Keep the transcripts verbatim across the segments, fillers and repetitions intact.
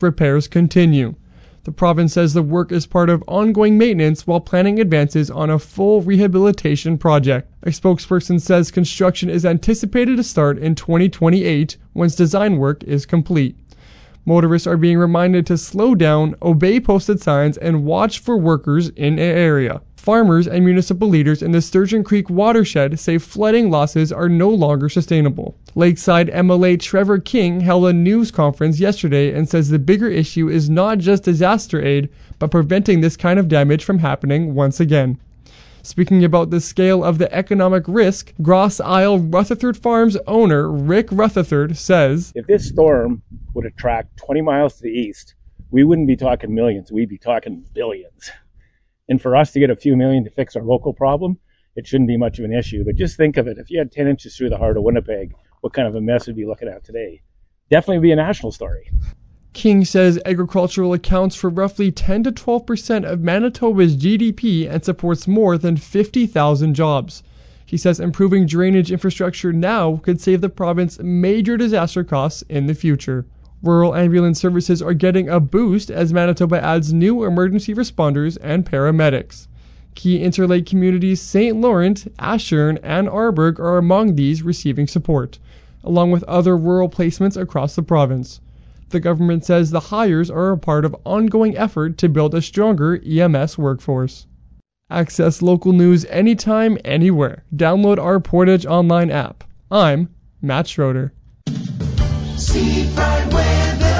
repairs continue. The province says the work is part of ongoing maintenance while planning advances on a full rehabilitation project. A spokesperson says construction is anticipated to start in twenty twenty-eight once design work is complete. Motorists are being reminded to slow down, obey posted signs, and watch for workers in the area. Farmers and municipal leaders in the Sturgeon Creek watershed say flooding losses are no longer sustainable. Lakeside M L A Trevor King held a news conference yesterday and says the bigger issue is not just disaster aid, but preventing this kind of damage from happening once again. Speaking about the scale of the economic risk, Grosse Isle Rutherford Farms owner Rick Rutherford says, if this storm would attract twenty miles to the east, we wouldn't be talking millions, we'd be talking billions. And for us to get a few million to fix our local problem, it shouldn't be much of an issue. But just think of it, if you had ten inches through the heart of Winnipeg, what kind of a mess we'd be looking at today? Definitely be a national story. King says agricultural accounts for roughly ten to twelve percent of Manitoba's G D P and supports more than fifty thousand jobs. He says improving drainage infrastructure now could save the province major disaster costs in the future. Rural ambulance services are getting a boost as Manitoba adds new emergency responders and paramedics. Key Interlake communities Saint Laurent, Ashern, and Arborg are among these receiving support, along with other rural placements across the province. The government says the hires are a part of ongoing effort to build a stronger E M S workforce. Access local news anytime, anywhere. Download our Portage Online app. I'm Matt Schroeder. Seafront weather.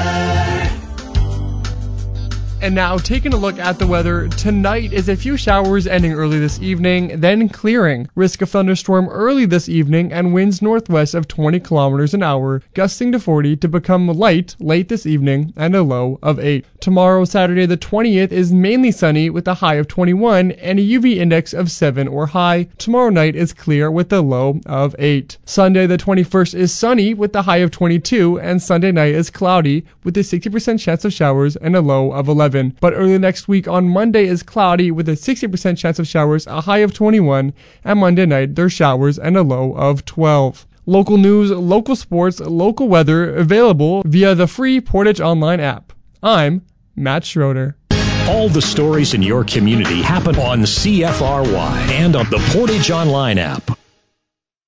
And now, taking a look at the weather, tonight is a few showers ending early this evening, then clearing. Risk of thunderstorm early this evening and winds northwest of twenty kilometers an hour, gusting to forty to become light late this evening and a low of eight. Tomorrow, Saturday the twentieth, is mainly sunny with a high of twenty-one and a U V index of seven or high. Tomorrow night is clear with a low of eight. Sunday the twenty-first is sunny with a high of twenty-two and Sunday night is cloudy with a sixty percent chance of showers and a low of eleven. But early next week on Monday is cloudy with a sixty percent chance of showers, a high of twenty-one, and Monday night there's showers and a low of twelve. Local news, local sports, local weather available via the free Portage Online app. I'm Matt Schroeder. All the stories in your community happen on C F R Y and on the Portage Online app.